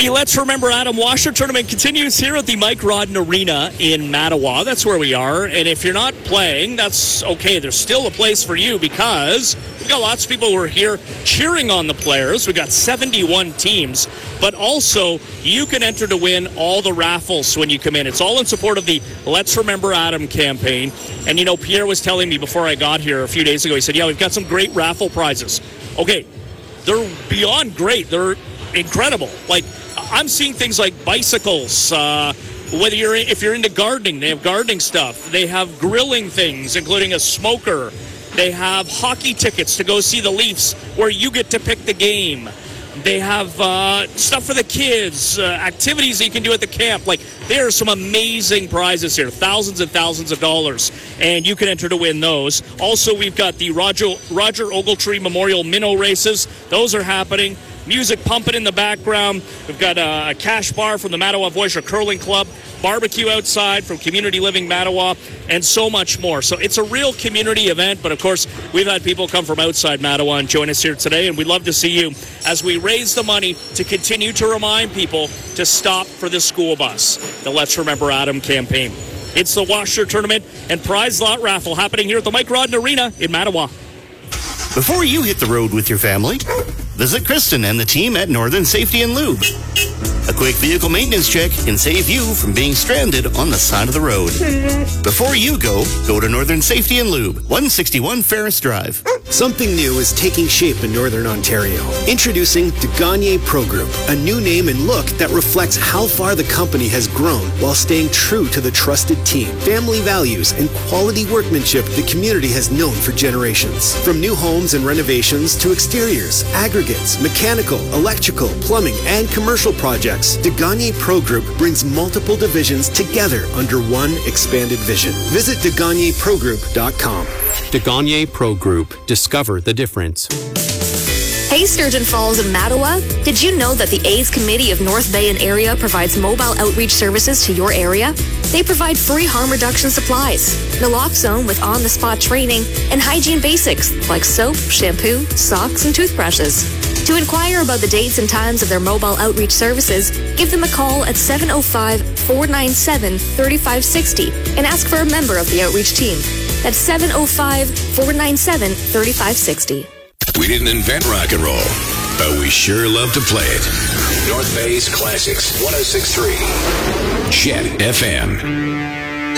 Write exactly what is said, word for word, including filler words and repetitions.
The Let's Remember Adam Washer Tournament continues here at the Mike Rodden Arena in Mattawa. That's where we are. And if you're not playing, that's okay. There's still a place for you because we've got lots of people who are here cheering on the players. We've got seventy-one teams. But also, you can enter to win all the raffles when you come in. It's all in support of the Let's Remember Adam campaign. And, you know, Pierre was telling me before I got here a few days ago, he said, yeah, we've got some great raffle prizes. Okay, they're beyond great. They're incredible. Like, I'm seeing things like bicycles, uh, whether you're if you're into gardening, they have gardening stuff. They have grilling things, including a smoker. They have hockey tickets to go see the Leafs where you get to pick the game. They have uh, stuff for the kids, uh, activities that you can do at the camp. Like, there are some amazing prizes here, thousands and thousands of dollars, and you can enter to win those. Also, we've got the Roger, Roger Ogletree Memorial Minnow Races. Those are happening. Music pumping in the background. We've got a, a cash bar from the Mattawa Voyager Curling Club, barbecue outside from Community Living Mattawa, and so much more. So it's a real community event, but of course, we've had people come from outside Mattawa and join us here today, and we'd love to see you as we raise the money to continue to remind people to stop for the school bus, the Let's Remember Adam campaign. It's the Washer Tournament and Prize Lot Raffle happening here at the Mike Rodden Arena in Mattawa. Before you hit the road with your family, visit Kristen and the team at Northern Safety and Lube. A quick vehicle maintenance check can save you from being stranded on the side of the road. Before you go, go to Northern Safety and Lube, one sixty-one Ferris Drive. Something new is taking shape in Northern Ontario. Introducing De Gagne Pro Group, a new name and look that reflects how far the company has grown while staying true to the trusted team, family values, and quality workmanship the community has known for generations. From new homes and renovations to exteriors, aggregates, mechanical, electrical, plumbing, and commercial projects, De Gagne Pro Group brings multiple divisions together under one expanded vision. Visit de gagne pro group dot com. De Gagne Pro Group. Discover the difference. Hey, Sturgeon Falls and Mattawa. Did you know that the AIDS Committee of North Bay and area provides mobile outreach services to your area? They provide free harm reduction supplies, naloxone with on-the-spot training, and hygiene basics like soap, shampoo, socks, and toothbrushes. To inquire about the dates and times of their mobile outreach services, give them a call at seven oh five, four nine seven, three five six oh and ask for a member of the outreach team. That's seven oh five, four nine seven, three five six oh. We didn't invent rock and roll, but we sure love to play it. North Bay's Classics, one oh six point three. Chet F M.